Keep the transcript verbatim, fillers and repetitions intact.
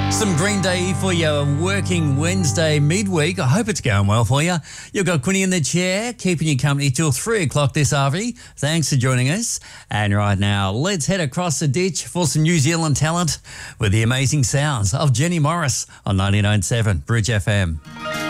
Some Green Day for your working Wednesday midweek. I hope it's going well for you. You've got Quinny in the chair, keeping you company till three o'clock this Arvy. Thanks for joining us. And right now, let's head across the ditch for some New Zealand talent with the amazing sounds of Jenny Morris on ninety-nine point seven Bridge F M.